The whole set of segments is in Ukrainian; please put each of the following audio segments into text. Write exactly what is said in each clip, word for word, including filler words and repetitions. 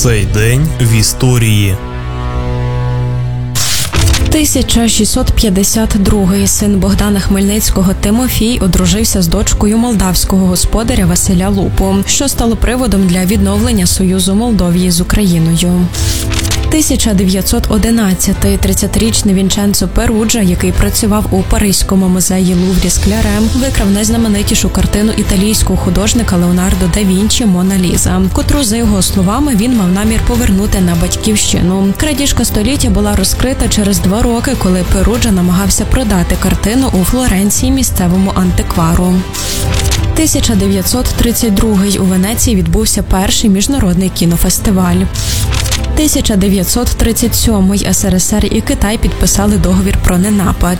Цей день в історії. тисяча шістсот п'ятдесят другий. Син Богдана Хмельницького Тимофій одружився з дочкою молдавського господаря Василя Лупу, що стало приводом для відновлення союзу Молдовії з Україною. тисяча дев'ятсот одинадцятий. тридцятирічний Вінченцо Перуджа, який працював у Паризькому музеї Луврі з Клярем, викрав найзнаменитішу картину італійського художника Леонардо да Вінчі «Мона Ліза», котру, за його словами, він мав намір повернути на батьківщину. Крадіжка століття була розкрита через два роки, коли Перуджа намагався продати картину у Флоренції місцевому антиквару. тисяча дев'ятсот тридцять другий. У Венеції відбувся перший міжнародний кінофестиваль. тисяча дев'ятсот тридцять сьомий. ес ер ес ер і Китай підписали договір про ненапад.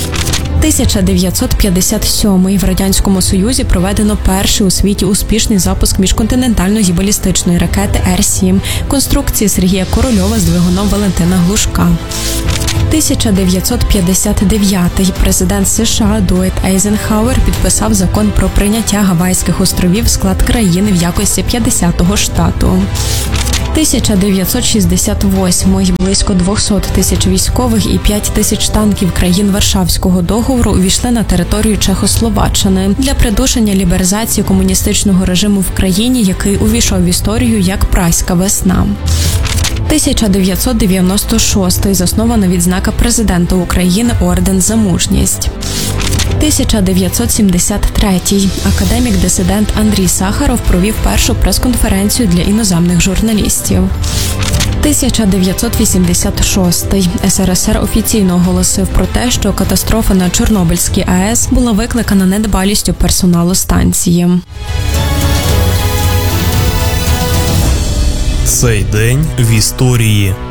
тисяча дев'ятсот п'ятдесят сьомий. В Радянському Союзі проведено перший у світі успішний запуск міжконтинентальної балістичної ракети ер сім конструкції Сергія Корольова з двигуном Валентина Глушка. тисяча дев'ятсот п'ятдесят дев'ятий. Президент США Дуайт Ейзенхауер підписав закон про прийняття Гавайських островів в склад країни в якості п'ятдесятого штату. тисяча дев'ятсот шістдесят восьмий. Близько двісті тисяч військових і п'ять тисяч танків країн Варшавського договору увійшли на територію Чехословаччини для придушення лібералізації комуністичного режиму в країні, який увійшов в історію як Празька весна. тисяча дев'ятсот дев'яносто шостий. Заснована відзнака президента України Орден за мужність. тисяча дев'ятсот сімдесят третій. Академік-дисидент Андрій Сахаров провів першу прес-конференцію для іноземних журналістів. тисяча дев'ятсот вісімдесят шостий. ес ер ес ер офіційно оголосив про те, що катастрофа на Чорнобильській а ес була викликана недбалістю персоналу станції. Цей день в історії.